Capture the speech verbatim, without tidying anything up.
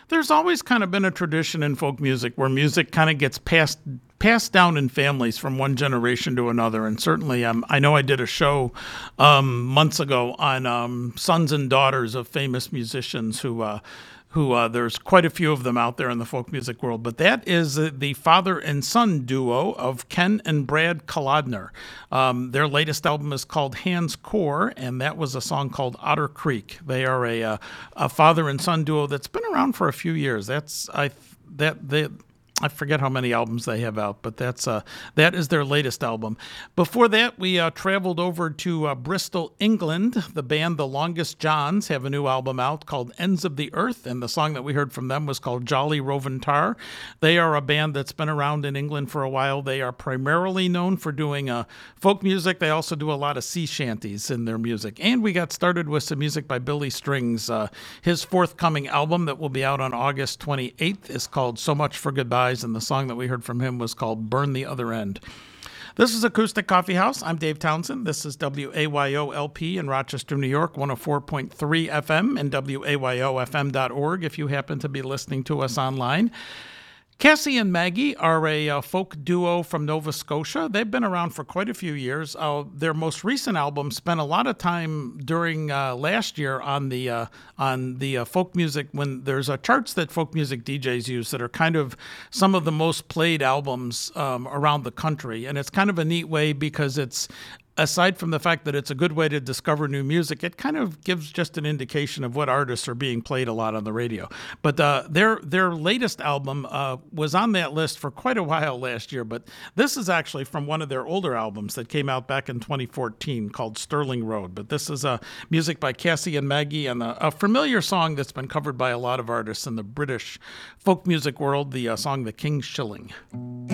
There's always kind of been a tradition in folk music where music kind of gets passed passed down in families from one generation to another. And certainly, um, I know I did a show um, months ago on um, sons and daughters of famous musicians who. Uh, who uh, there's quite a few of them out there in the folk music world. But that is uh, the father and son duo of Ken and Brad Kolodner. Um, their latest album is called Hands Core, and that was a song called Otter Creek. They are a, uh, a father and son duo that's been around for a few years. That's I that they. I forget how many albums they have out, but that's uh, that is their latest album. Before that, we uh, traveled over to uh, Bristol, England. The band The Longest Johns have a new album out called Ends of the Earth, and the song that we heard from them was called Jolly Rovin' Tar. They are a band that's been around in England for a while. They are primarily known for doing uh, folk music. They also do a lot of sea shanties in their music. And we got started with some music by Billy Strings. Uh, his forthcoming album that will be out on August twenty-eighth is called So Much for Goodbye. And the song that we heard from him was called Burn the Other End. This is Acoustic Coffee House. I'm Dave Townsend. This is W A Y O L P in Rochester, New York, one oh four point three F M and W A Y O F M dot org if you happen to be listening to us online. Cassie and Maggie are a uh, folk duo from Nova Scotia. They've been around for quite a few years. Uh, their most recent album spent a lot of time during uh, last year on the uh, on the uh, folk music, when there's uh, charts that folk music D Js use that are kind of some of the most played albums um, around the country. And it's kind of a neat way because it's, aside from the fact that it's a good way to discover new music, it kind of gives just an indication of what artists are being played a lot on the radio. But uh, their their latest album uh, was on that list for quite a while last year, but this is actually from one of their older albums that came out back in twenty fourteen called Sterling Road. But this is uh, music by Cassie and Maggie, and a, a familiar song that's been covered by a lot of artists in the British folk music world, the uh, song The King's Shilling.